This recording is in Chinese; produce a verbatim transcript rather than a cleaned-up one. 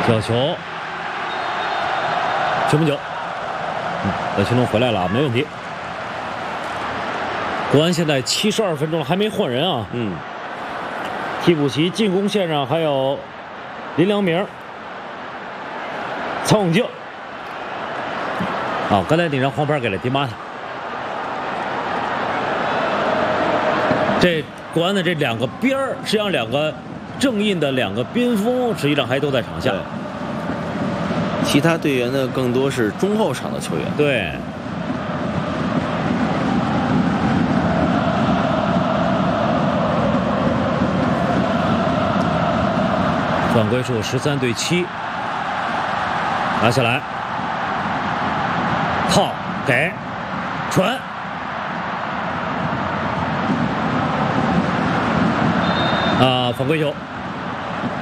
角球，球门球。嗯，赖群龙回来了，没问题。国安现在七十二分钟了，还没换人啊。 嗯， 替补席进攻线上还有林良铭、曹永静。啊，刚才那张黄牌给了迪玛塔。这国安的这两个边儿，实际上两个正印的两个边锋，实际上还都在场下。 其他队员呢，更多是中后场的球员。 对。犯规数十三对七，拿下来，套给传，啊，犯规球。